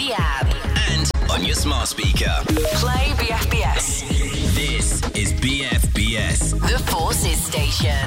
the app. And on your smart speaker. Play BFBS. This is BFBS. The Forces Station.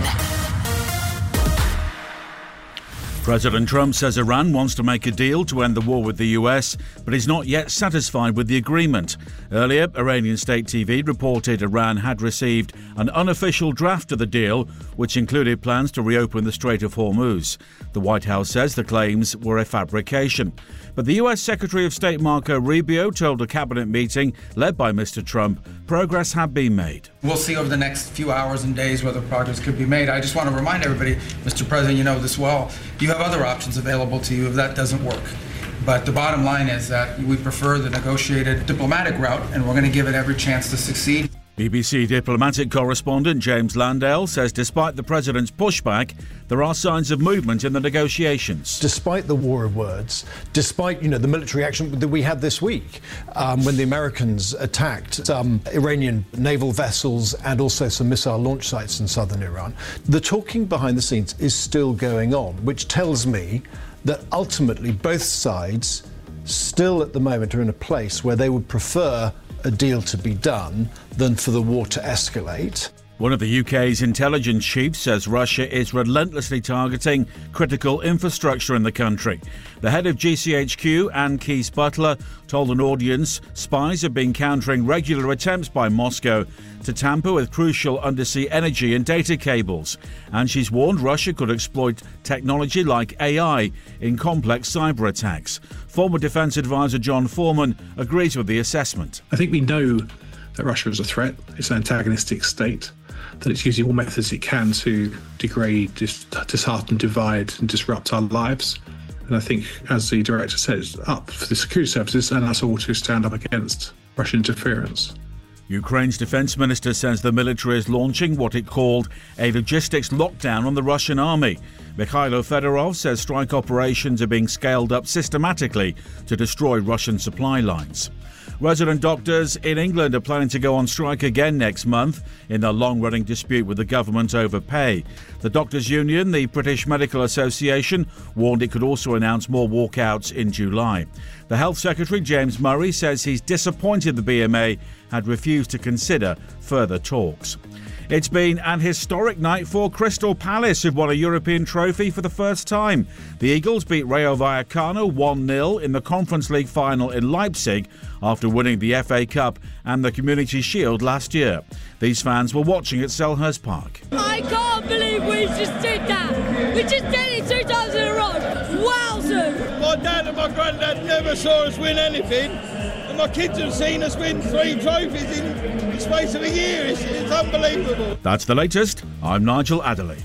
President Trump says Iran wants to make a deal to end the war with the US, but is not yet satisfied with the agreement. Earlier, Iranian state TV reported Iran had received an unofficial draft of the deal, which included plans to reopen the Strait of Hormuz. The White House says the claims were a fabrication. But the US Secretary of State Marco Rubio told a cabinet meeting led by Mr. Trump progress had been made. We'll see over the next few hours and days whether progress could be made. I just want to remind everybody, Mr. President, you know this well, you have other options available to you if that doesn't work. But the bottom line is that we prefer the negotiated diplomatic route, and we're going to give it every chance to succeed. BBC diplomatic correspondent James Landale says despite the president's pushback, there are signs of movement in the negotiations. Despite the war of words, despite the military action that we had this week, when the Americans attacked some Iranian naval vessels and also some missile launch sites in southern Iran, the talking behind the scenes is still going on, which tells me that ultimately both sides still at the moment are in a place where they would prefer a deal to be done than for the war to escalate. One of the UK's intelligence chiefs says Russia is relentlessly targeting critical infrastructure in the country. The head of GCHQ, Anne Keyes-Butler, told an audience spies have been countering regular attempts by Moscow to tamper with crucial undersea energy and data cables. And she's warned Russia could exploit technology like AI in complex cyber attacks. Former Defence Advisor John Foreman agrees with the assessment. I think we know that Russia is a threat. It's an antagonistic state, that it's using all methods it can to degrade, dishearten, divide and disrupt our lives. And I think, as the director says, it's up for the security services and us all to stand up against Russian interference. Ukraine's defence minister says the military is launching what it called a logistics lockdown on the Russian army. Mikhailo Fedorov says strike operations are being scaled up systematically to destroy Russian supply lines. Resident doctors in England are planning to go on strike again next month in a long-running dispute with the government over pay. The Doctors' Union, the British Medical Association, warned it could also announce more walkouts in July. The Health Secretary, James Murray, says he's disappointed the BMA had refused to consider further talks. It's been an historic night for Crystal Palace, who've won a European trophy for the first time. The Eagles beat Rayo Vallecano 1-0 in the Conference League final in Leipzig after winning the FA Cup and the Community Shield last year. These fans were watching at Selhurst Park. I can't believe we just did that. We just did it 2 times in a row. Wowzers! My dad and my granddad never saw us win anything. And my kids have seen us win 3 trophies in the space of a year. It's unbelievable. That's the latest. I'm Nigel Adderley.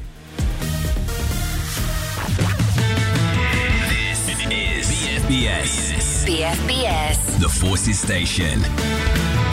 This is BFBS. BFBS. The Forces Station.